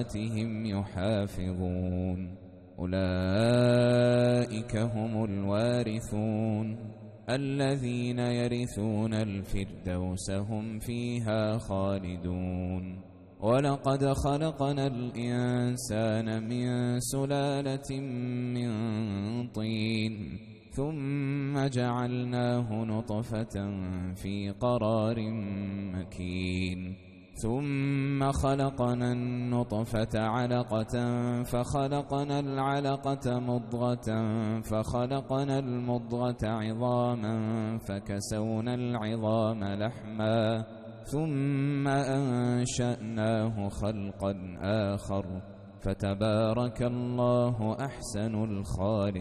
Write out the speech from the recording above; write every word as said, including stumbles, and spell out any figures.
صلاتهم يحافظون أولئك هم الوارثون الذين يرثون الفردوس هم فيها خالدون ولقد خلقنا الإنسان من سلالة من طين ثم جعلناه نطفة في قرار مكين ثم خلقنا النطفة علقة فخلقنا العلقة مضغة فخلقنا المضغة عظاما فكسونا العظام لحما ثم أنشأناه خلقا آخر فتبارك الله أحسن الخالقين.